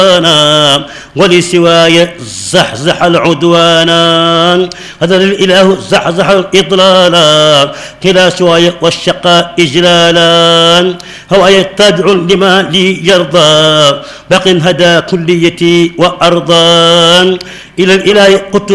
ولسواي زحزح العدوانا هذا الإله زحزح الإضلالا كلا سواي والشقاء إجلالا هواي تابع لما لي يرضى باق هدى كليتي وأرضا إلى الإله قلت